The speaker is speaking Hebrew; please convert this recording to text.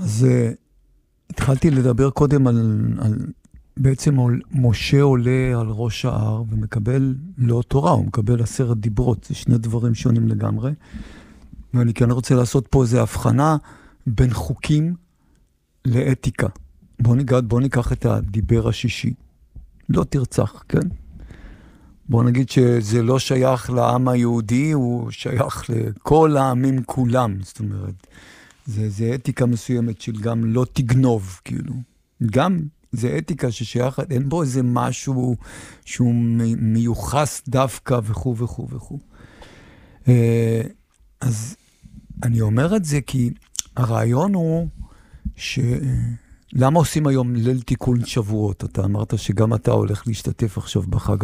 אז התחלתי לדבר קודם על בעצם משה עולה על ראש ההר ומקבל לא תורה, הוא מקבל 10 דיברות. זה שני דברים שונים לגמרי. ואני כן רוצה לעשות פה איזו הבחנה בין חוקים לאתיקה. בוא ניקח את הדיבר השישי. לא תרצח, כן? בוא נגיד שזה לא שייך לעם היהודי, הוא שייך לכל העמים כולם. זאת אומרת, זה אתיקה מסוימת של גם לא תגנוב, כאילו. גם זה אתיקה ששייכת, אין בו איזה משהו שהוא מיוחס דווקא וכו' וכו' וכו'. אז אני אומר את זה כי הרעיון הוא למה עושים היום ליל תיקון שבועות? אתה אמרת שגם אתה הולך להשתתף עכשיו בחג